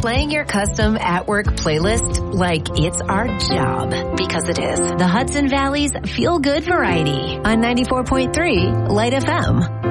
playing your custom at-work playlist like it's our job, because it is. The Hudson Valley's feel-good variety on 94.3 Light FM.